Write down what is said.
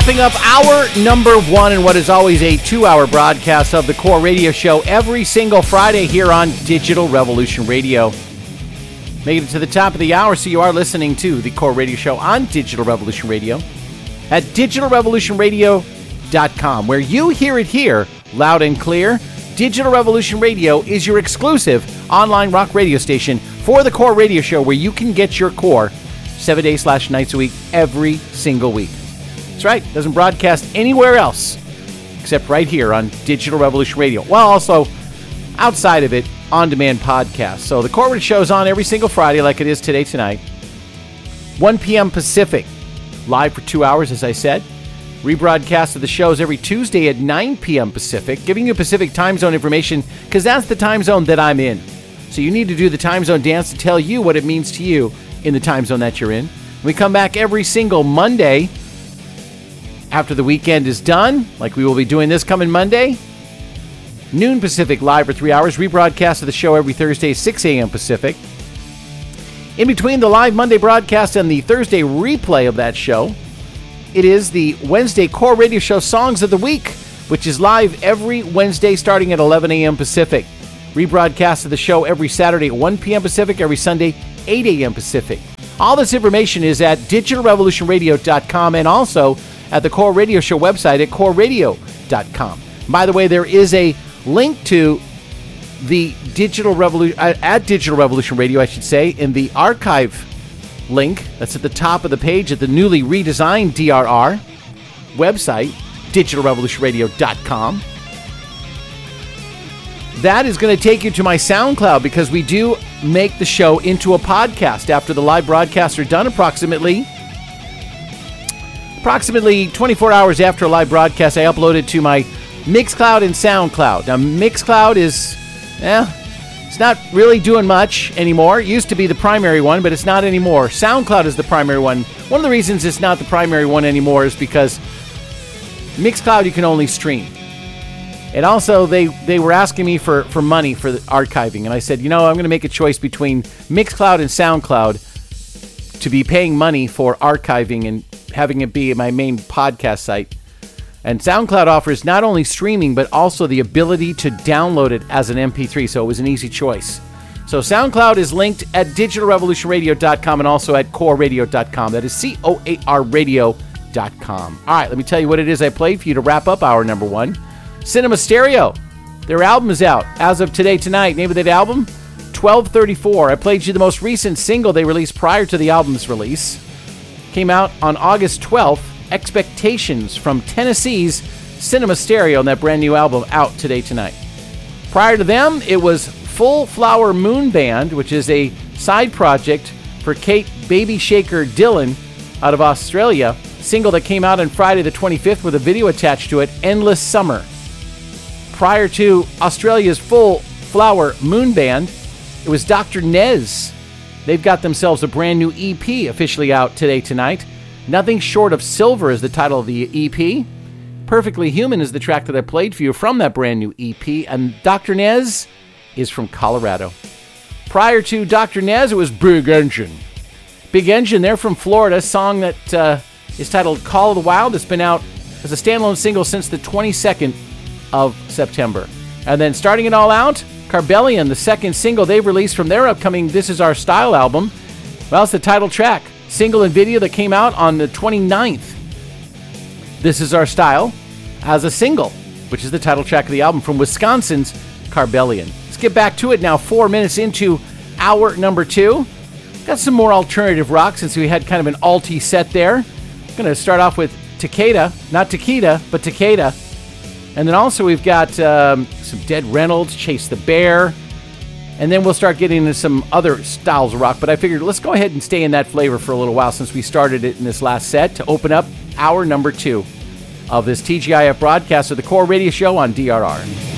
Wrapping up hour number 1 in what is always a 2-hour broadcast of the Core Radio Show every single Friday here on Digital Revolution Radio. Making it to the top of the hour, so you are listening to the Core Radio Show on Digital Revolution Radio at digitalrevolutionradio.com, where you hear it here loud and clear. Digital Revolution Radio is your exclusive online rock radio station for the Core Radio Show, where you can get your core 7 days/nights a week every single week. That's right. It doesn't broadcast anywhere else except right here on Digital Revolution Radio. Well, also outside of it, on-demand podcasts. So the Core Radio Show is on every single Friday like it is today, tonight. 1 p.m. Pacific. Live for 2 hours, as I said. Rebroadcast of the shows every Tuesday at 9 p.m. Pacific, giving you Pacific time zone information because that's the time zone that I'm in. So you need to do the time zone dance to tell you what it means to you in the time zone that you're in. We come back every single Monday after the weekend is done, like we will be doing this coming Monday. Noon Pacific, live for 3 hours. Rebroadcast of the show every Thursday, 6 a.m. Pacific. In between the live Monday broadcast and the Thursday replay of that show, it is the Wednesday Core Radio Show Songs of the Week, which is live every Wednesday starting at 11 a.m. Pacific. Rebroadcast of the show every Saturday at 1 p.m. Pacific, every Sunday, 8 a.m. Pacific. All this information is at digitalrevolutionradio.com and also at the Core Radio Show website at coreradio.com. By the way, there is a link to the Digital Revolution Radio, I should say, in the archive link that's at the top of the page at the newly redesigned DRR website, digitalrevolutionradio.com. That is going to take you to my SoundCloud because we do make the show into a podcast after the live broadcasts are done, approximately 24 hours after a live broadcast. I upload it to my Mixcloud and SoundCloud. Now, Mixcloud is, it's not really doing much anymore. It used to be the primary one, but it's not anymore. SoundCloud is the primary one. One of the reasons it's not the primary one anymore is because Mixcloud you can only stream. And also, they were asking me for money for the archiving. And I said, I'm going to make a choice between Mixcloud and SoundCloud to be paying money for archiving and having it be my main podcast site. And SoundCloud offers not only streaming, but also the ability to download it as an MP3, so it was an easy choice. So SoundCloud is linked at digitalrevolutionradio.com and also at coreradio.com. That is COAR radio.com. All right, let me tell you what it is I played for you to wrap up hour number 1. Cinema Stereo. Their album is out as of today, tonight. Name of that album? 1234. I played you the most recent single they released prior to the album's release. Came out on August 12th. Expectations from Tennessee's Cinema Stereo and that brand new album out today, tonight. Prior to them, it was Full Flower Moon Band, which is a side project for Kate Baby Shaker Dillon out of Australia. Single that came out on Friday the 25th with a video attached to it, Endless Summer. Prior to Australia's Full Flower Moon Band, it was Dr. Nez. They've got themselves a brand new EP officially out today, tonight. Nothing Short of Silver is the title of the EP. Perfectly Human is the track that I played for you from that brand new EP. And Dr. Nez is from Colorado. Prior to Dr. Nez, it was Big Engine. Big Engine, they're from Florida. A song that is titled Call of the Wild. It's been out as a standalone single since the 22nd of September. And then starting it all out, Carbellion, the second single they've released from their upcoming This Is Our Style album. Well, it's the title track. Single and video that came out on the 29th. This Is Our Style as a single, which is the title track of the album from Wisconsin's Carbellion. Let's get back to it now, 4 minutes into hour number 2. Got some more alternative rock since we had kind of an alty set there. Going to start off with Takeda, not Takeda, but Takeda. And then also we've got some Dead Reynolds, Chase the Bear. And then we'll start getting into some other styles of rock. But I figured let's go ahead and stay in that flavor for a little while since we started it in this last set to open up hour number 2 of this TGIF broadcast of the Core Radio Show on DRR.